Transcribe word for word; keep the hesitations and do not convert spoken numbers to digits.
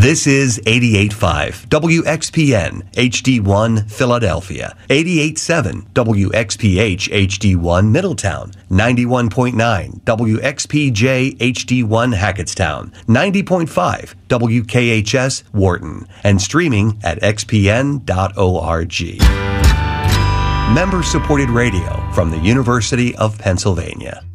This is eighty-eight point five W X P N H D one Philadelphia, eighty-eight point seven W X P H H D one Middletown, ninety-one point nine W X P J H D one Hackettstown, ninety point five W K H S Wharton, and streaming at x p n dot org. Member-supported radio from the University of Pennsylvania.